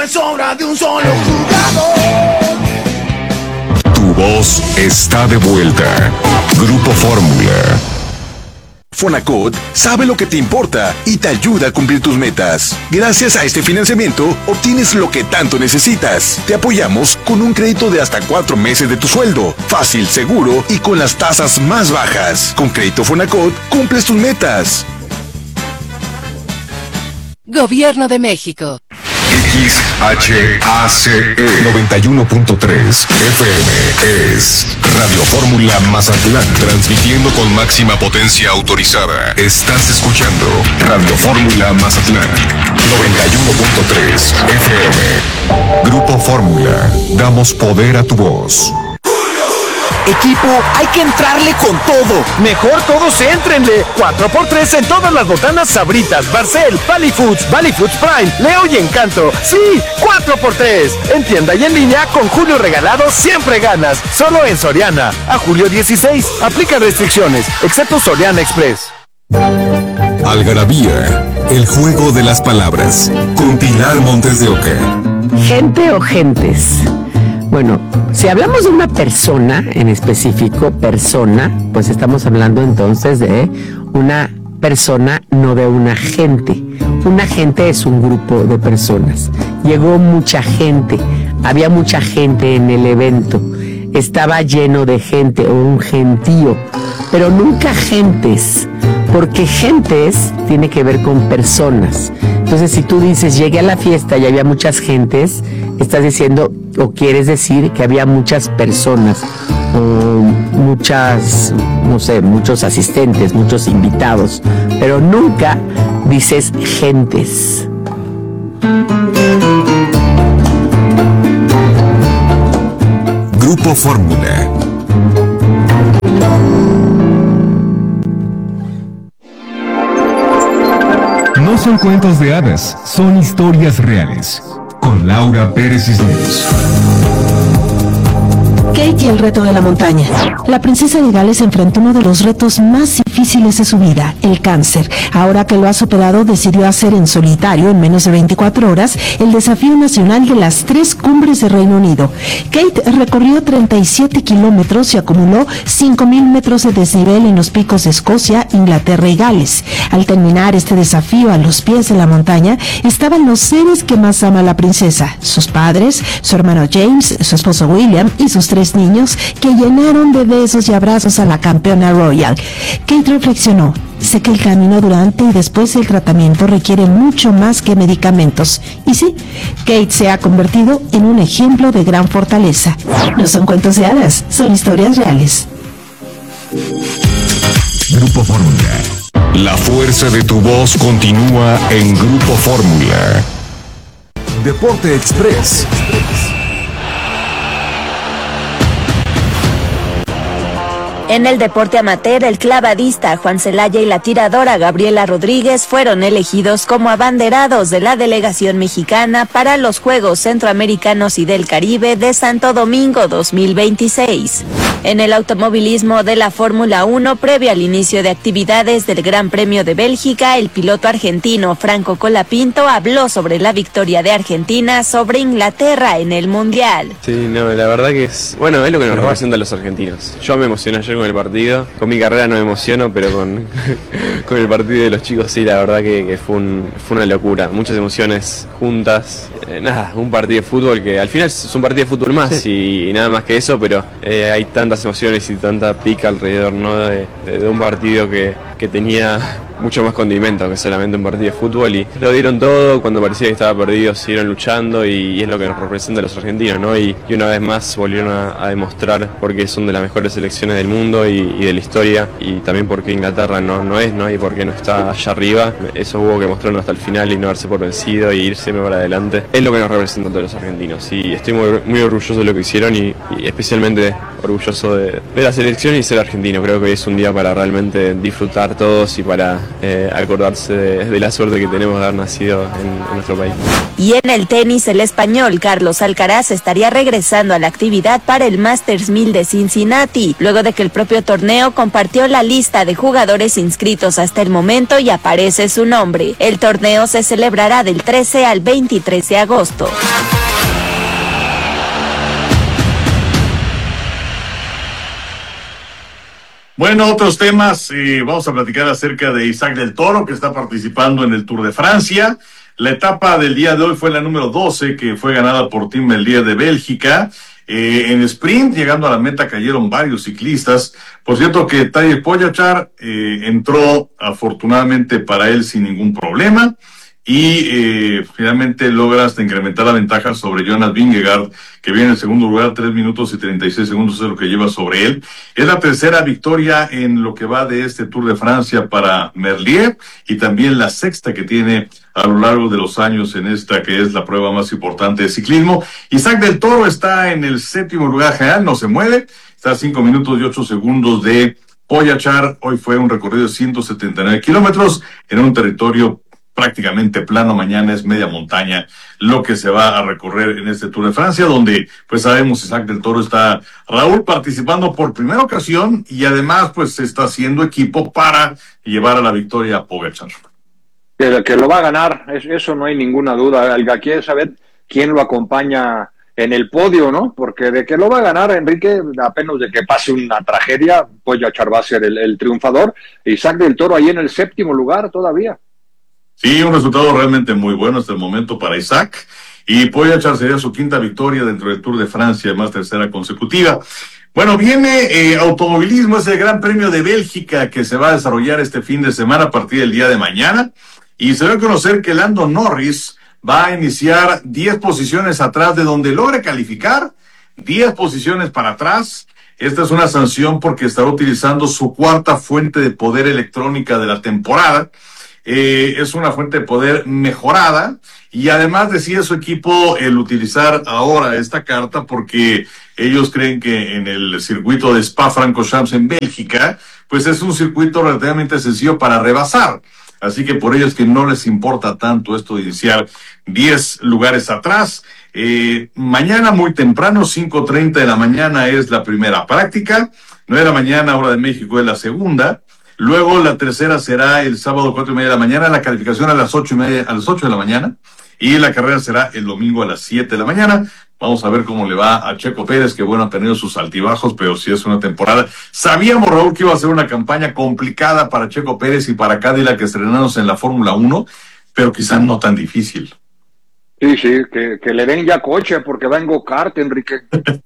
es obra de un solo jugador. Tu voz está de vuelta. Grupo Fórmula. Fonacot sabe lo que te importa y te ayuda a cumplir tus metas. Gracias a este financiamiento, obtienes lo que tanto necesitas. Te apoyamos con un crédito de hasta 4 meses de tu sueldo. Fácil, seguro y con las tasas más bajas. Con Crédito Fonacot, cumples tus metas. Gobierno de México. XHACE 91.3 FM es Radio Fórmula Mazatlán, transmitiendo con máxima potencia autorizada. Estás escuchando Radio Fórmula Mazatlán 91.3 FM. Grupo Fórmula, damos poder a tu voz. Equipo, hay que entrarle con todo. Mejor todos éntrenle. 4x3 en todas las botanas Sabritas, Barcel, Valley Foods Prime, Leo y Encanto. Sí, 4x3. En tienda y en línea con Julio Regalado siempre ganas. Solo en Soriana. A julio 16. Aplica restricciones, excepto Soriana Express. Algarabía, el juego de las palabras. Con Pilar Montes de Oca. ¿Gente o gentes? Bueno, si hablamos de una persona en específico, pues estamos hablando entonces de una persona, no de una gente. Una gente es un grupo de personas. Llegó mucha gente, había mucha gente en el evento. Estaba lleno de gente o un gentío, pero nunca gentes, porque gentes tiene que ver con personas. Entonces, si tú dices, llegué a la fiesta y había muchas gentes, estás diciendo o quieres decir que había muchas personas, o muchas, no sé, muchos asistentes, muchos invitados, pero nunca dices gentes. Grupo Fórmula. No son cuentos de hadas, son historias reales. Con Laura Pérez Cisneros. Kate y el reto de la montaña. La princesa de Gales enfrentó uno de los retos más difíciles de su vida, el cáncer. Ahora que lo ha superado, decidió hacer en solitario, en menos de 24 horas, el desafío nacional de las 3 cumbres de Reino Unido. Kate recorrió 37 kilómetros y acumuló 5.000 metros de desnivel en los picos de Escocia, Inglaterra y Gales. Al terminar este desafío a los pies de la montaña, estaban los seres que más ama la princesa, sus padres, su hermano James, su esposo William y sus 3 niños, que llenaron de besos y abrazos a la campeona royal. Kate reflexionó: sé que el camino durante y después del tratamiento requiere mucho más que medicamentos. Y sí, Kate se ha convertido en un ejemplo de gran fortaleza. No son cuentos de hadas, son historias reales. Grupo Fórmula. La fuerza de tu voz continúa en Grupo Fórmula. Deporte Express. En el deporte amateur, el clavadista Juan Celaya y la tiradora Gabriela Rodríguez fueron elegidos como abanderados de la delegación mexicana para los Juegos Centroamericanos y del Caribe de Santo Domingo 2026. En el automovilismo de la Fórmula 1, previo al inicio de actividades del Gran Premio de Bélgica, el piloto argentino Franco Colapinto habló sobre la victoria de Argentina sobre Inglaterra en el Mundial. Sí, no, la verdad que es lo que nos representa a los argentinos. Yo me emocioné ayer con el partido, con mi carrera no me emociono, pero con el partido de los chicos sí, la verdad que fue una locura, muchas emociones juntas, un partido de fútbol que al final es un partido de fútbol más, sí. y nada más que eso, pero hay tantas emociones y tanta pica alrededor, ¿no? de un partido que tenía mucho más condimento que solamente un partido de fútbol, y lo dieron todo. Cuando parecía que estaba perdido siguieron luchando, y es lo que nos representa a los argentinos, ¿no? Y una vez más volvieron a demostrar porque son de las mejores selecciones del mundo y de la historia, y también porque Inglaterra no es, ¿no? Y porque no está allá arriba. Eso hubo que mostrarlo hasta el final y no darse por vencido y irse para adelante. Es lo que nos representa a todos los argentinos, y estoy muy orgulloso de lo que hicieron, y especialmente orgulloso de la selección y ser argentino. Creo que hoy es un día para realmente disfrutar todos y para acordarse de la suerte que tenemos de haber nacido en nuestro país. Y en el tenis, el español Carlos Alcaraz estaría regresando a la actividad para el Masters 1000 de Cincinnati, luego de que el propio torneo compartió la lista de jugadores inscritos hasta el momento y aparece su nombre. El torneo se celebrará del 13 al 23 de agosto. Bueno, otros temas, vamos a platicar acerca de Isaac del Toro, que está participando en el Tour de Francia. La etapa del día de hoy fue la número 12, que fue ganada por Team Merlier de Bélgica. En sprint, llegando a la meta, cayeron varios ciclistas. Por cierto que Tadej Pogačar entró afortunadamente para él sin ningún problema. Y finalmente logra hasta incrementar la ventaja sobre Jonas Vingegaard, que viene en segundo lugar, 3 minutos y 36 segundos es lo que lleva sobre él. Es la tercera victoria en lo que va de este Tour de Francia para Merlier, y también la sexta que tiene a lo largo de los años en esta que es la prueba más importante de ciclismo. Isaac del Toro está en el 7º lugar general, no se mueve, está a 5 minutos y 8 segundos de Pogačar. Hoy fue un recorrido de 179 kilómetros en un territorio prácticamente plano. Mañana es media montaña lo que se va a recorrer en este Tour de Francia, donde pues sabemos Isaac del Toro está, Raúl, participando por primera ocasión, y además pues se está haciendo equipo para llevar a la victoria a Pogačar. Que lo va a ganar, eso no hay ninguna duda. El que quiere saber quién lo acompaña en el podio, ¿no? Porque de que lo va a ganar, Enrique, apenas de que pase una tragedia, Pogačar va a ser el triunfador. Isaac del Toro ahí en el 7º lugar todavía. Sí, un resultado realmente muy bueno hasta el momento para Isaac, y Pogačar sería su 5ª victoria dentro del Tour de Francia, además 3ª consecutiva. Bueno, viene automovilismo, es el Gran Premio de Bélgica que se va a desarrollar este fin de semana a partir del día de mañana, y se va a conocer que Lando Norris va a iniciar 10 posiciones atrás de donde logre calificar, 10 posiciones para atrás. Esta es una sanción porque estará utilizando su 4ª fuente de poder electrónica de la temporada. Es una fuente de poder mejorada, y además decide su equipo el utilizar ahora esta carta porque ellos creen que en el circuito de Spa-Francorchamps en Bélgica, pues es un circuito relativamente sencillo para rebasar. Así que por ello es que no les importa tanto esto de iniciar 10 lugares atrás. Mañana muy temprano, 5:30 de la mañana es la primera práctica, 9 de la mañana, hora de México, es la segunda. Luego la tercera será el sábado 4:30 de la mañana, la calificación a las 8:30, a las 8 de la mañana, y la carrera será el domingo a las 7 de la mañana. Vamos a ver cómo le va a Checo Pérez, que bueno, ha tenido sus altibajos, pero sí es una temporada. Sabíamos, Raúl, que iba a ser una campaña complicada para Checo Pérez y para Cadillac estrenándose en la Fórmula 1, pero quizás no tan difícil. Sí, que le den ya coche, porque va en go-kart, Enrique.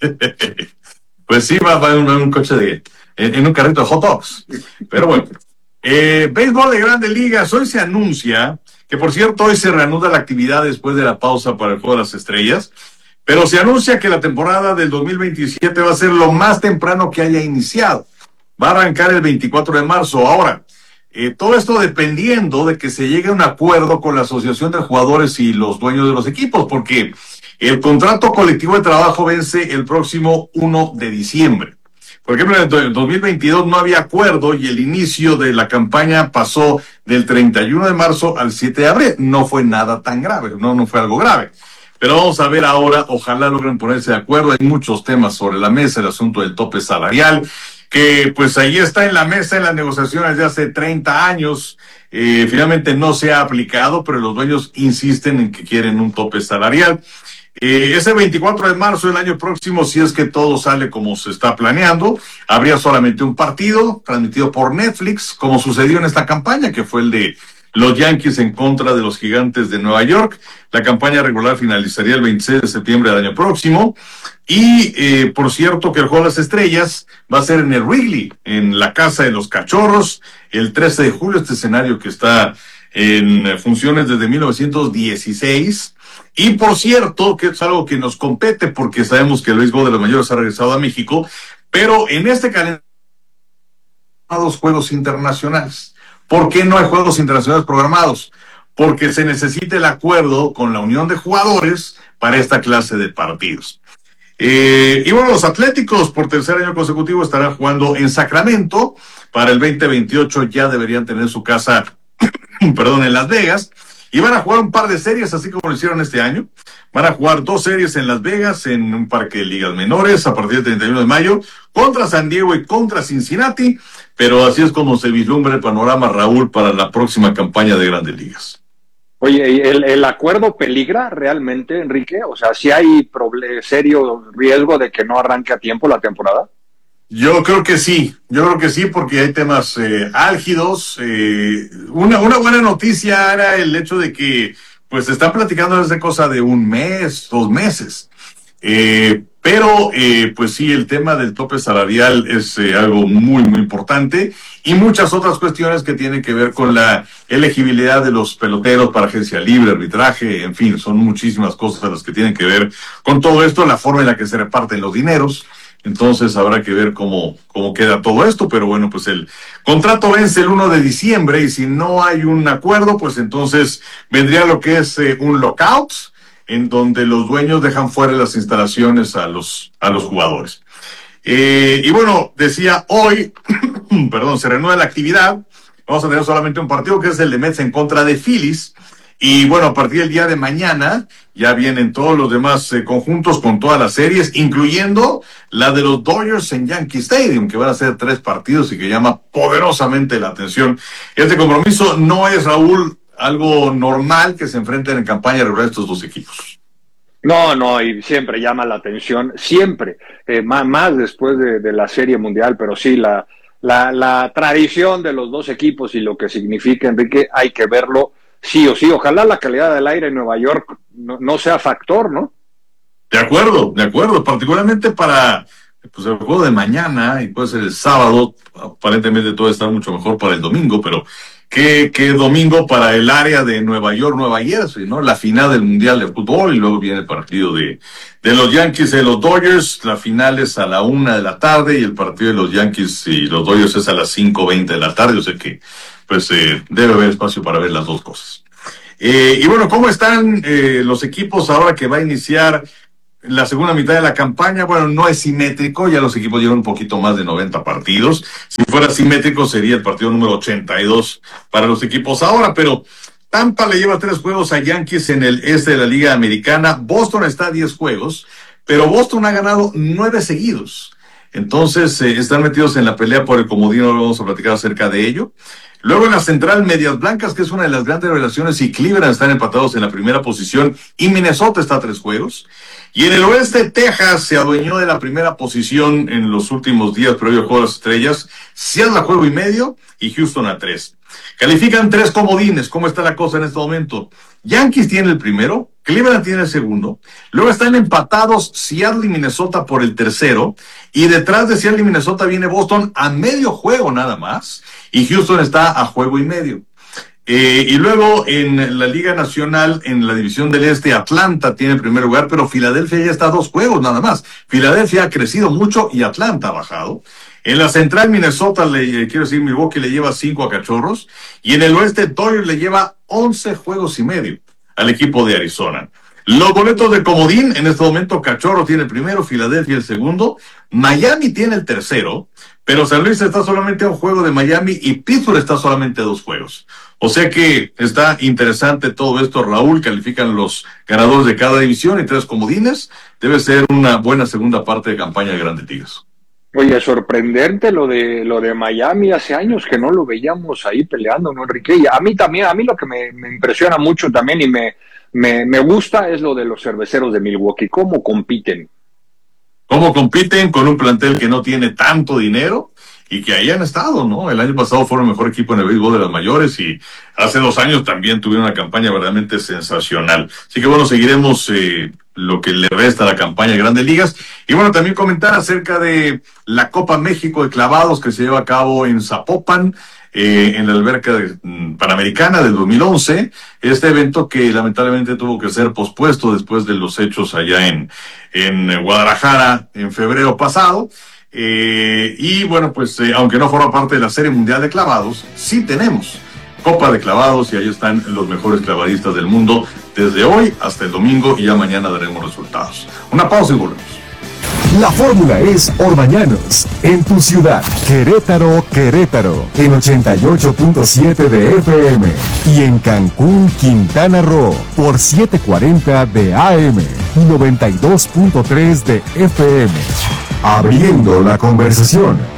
Pues sí, va en un coche en un carrito de hot dogs. Pero bueno, béisbol de Grandes Ligas. Hoy se anuncia que, por cierto, hoy se reanuda la actividad después de la pausa para el Juego de las Estrellas, pero se anuncia que la temporada del 2027 va a ser lo más temprano que haya iniciado. Va a arrancar el 24 de marzo. Ahora, todo esto dependiendo de que se llegue a un acuerdo con la Asociación de Jugadores y los dueños de los equipos, porque el contrato colectivo de trabajo vence el próximo 1 de diciembre. Por ejemplo, en el 2022 no había acuerdo y el inicio de la campaña pasó del 31 de marzo al 7 de abril. No fue nada tan grave, no fue algo grave. Pero vamos a ver ahora, ojalá logren ponerse de acuerdo. Hay muchos temas sobre la mesa, el asunto del tope salarial, que pues ahí está en la mesa en las negociaciones de hace 30 años. Finalmente no se ha aplicado, pero los dueños insisten en que quieren un tope salarial. Ese 24 de marzo del año próximo, si es que todo sale como se está planeando, habría solamente un partido transmitido por Netflix, como sucedió en esta campaña, que fue el de los Yankees en contra de los Gigantes de Nueva York. La campaña regular finalizaría el 26 de septiembre del año próximo. Y, por cierto, que el Juego de las Estrellas va a ser en el Wrigley, en la Casa de los Cachorros, el 13 de julio, este escenario que está en funciones desde 1916. Y por cierto, que es algo que nos compete porque sabemos que el béisbol de los mayores ha regresado a México, pero en este calendario hay 2 juegos internacionales. ¿Por qué no hay juegos internacionales programados? Porque se necesita el acuerdo con la unión de jugadores para esta clase de partidos. Y bueno, los Atléticos por tercer año consecutivo estarán jugando en Sacramento. Para el 2028 ya deberían tener su casa en Las Vegas, y van a jugar un par de series, así como lo hicieron este año. Van a jugar 2 series en Las Vegas, en un parque de ligas menores, a partir del 31 de mayo, contra San Diego y contra Cincinnati, pero así es como se vislumbra el panorama, Raúl, para la próxima campaña de Grandes Ligas. Oye, ¿el acuerdo peligra realmente, Enrique? O sea, ¿sí hay serio riesgo de que no arranque a tiempo la temporada? Yo creo que sí, porque hay temas álgidos. Una buena noticia era el hecho de que pues se están platicando desde cosa de 1 mes, 2 meses. Pero pues sí, el tema del tope salarial es algo muy, muy importante, y muchas otras cuestiones que tienen que ver con la elegibilidad de los peloteros para agencia libre, arbitraje, en fin, son muchísimas cosas las que tienen que ver con todo esto, la forma en la que se reparten los dineros. Entonces habrá que ver cómo queda todo esto, pero bueno, pues el contrato vence el 1 de diciembre y si no hay un acuerdo, pues entonces vendría lo que es un lockout, en donde los dueños dejan fuera de las instalaciones a los jugadores. Y bueno, decía hoy, se reanuda la actividad. Vamos a tener solamente un partido, que es el de Mets en contra de Phillies. Y bueno, a partir del día de mañana ya vienen todos los demás conjuntos con todas las series, incluyendo la de los Dodgers en Yankee Stadium, que van a ser 3 partidos y que llama poderosamente la atención. Este compromiso no es, Raúl, algo normal que se enfrenten en campaña regular estos 2 equipos. No, y siempre llama la atención, siempre, más después de la Serie Mundial, pero sí, la tradición de los 2 equipos y lo que significa, Enrique, hay que verlo sí o sí. Ojalá la calidad del aire en Nueva York no sea factor, ¿no? De acuerdo, particularmente para pues el juego de mañana, y puede ser el sábado, aparentemente todo está mucho mejor para el domingo, pero ¿qué domingo para el área de Nueva York, Nueva Jersey, ¿no? La final del Mundial de Fútbol, y luego viene el partido de los Yankees y los Dodgers. La final es a la 1 de la tarde y el partido de los Yankees y los Dodgers es a las 5:20 de la tarde, o sea que pues debe haber espacio para ver las 2 cosas. Y bueno, ¿cómo están los equipos ahora que va a iniciar la segunda mitad de la campaña? Bueno, no es simétrico, ya los equipos llevan un poquito más de 90 partidos. Si fuera simétrico sería el partido número 82 para los equipos ahora, pero Tampa le lleva 3 juegos a Yankees en el este de la Liga Americana. Boston está a 10 juegos, pero Boston ha ganado 9 seguidos. Entonces están metidos en la pelea por el comodín, ahora vamos a platicar acerca de ello. Luego en la central, Medias Blancas, que es una de las grandes revelaciones, y Cleveland están empatados en la primera posición, y Minnesota está a 3 juegos. Y en el oeste, Texas se adueñó de la primera posición en los últimos días previo al Juego de las Estrellas. Seattle a 1.5 y Houston a 3. Califican 3 comodines. ¿Cómo está la cosa en este momento? Yankees tiene el primero, Cleveland tiene el segundo, luego están empatados Seattle y Minnesota por el tercero, y detrás de Seattle y Minnesota viene Boston a medio juego nada más, y Houston está a 1.5. Y luego en la Liga Nacional, en la División del Este, Atlanta tiene el primer lugar, pero Filadelfia ya está a 2 juegos nada más. Filadelfia ha crecido mucho y Atlanta ha bajado. En la central, Minnesota, Milwaukee le lleva 5 a Cachorros. Y en el oeste, Dodgers le lleva 11 juegos y medio al equipo de Arizona. Los boletos de comodín, en este momento, Cachorros tiene el primero, Filadelfia el segundo, Miami tiene el tercero, pero San Luis está solamente a 1 juego de Miami y Pittsburgh está solamente a 2 juegos. O sea que está interesante todo esto, Raúl. Califican los ganadores de cada división y 3 comodines. Debe ser una buena segunda parte de campaña de Grandes Ligas. Oye, sorprendente lo de Miami. Hace años que no lo veíamos ahí peleando, ¿no, Enrique? Y a mí lo que me impresiona mucho también y me gusta es lo de los Cerveceros de Milwaukee. ¿Cómo compiten? ¿Cómo compiten con un plantel que no tiene tanto dinero y que ahí han estado, ¿no? El año pasado fueron el mejor equipo en el béisbol de las mayores y hace 2 años también tuvieron una campaña verdaderamente sensacional. Así que bueno, seguiremos lo que le resta a la campaña de Grandes Ligas. Y bueno, también comentar acerca de la Copa México de Clavados que se lleva a cabo en Zapopan, en la alberca panamericana del 2011, este evento que lamentablemente tuvo que ser pospuesto después de los hechos allá en Guadalajara en febrero pasado. Y bueno, pues aunque no forma parte de la Serie Mundial de Clavados, sí tenemos Copa de Clavados y ahí están los mejores clavadistas del mundo desde hoy hasta el domingo y ya mañana daremos resultados. Una pausa y volvemos. La fórmula es Orbañanos, en tu ciudad. Querétaro, en 88.7 de FM. Y en Cancún, Quintana Roo, por 740 de AM y 92.3 de FM. Abriendo la conversación.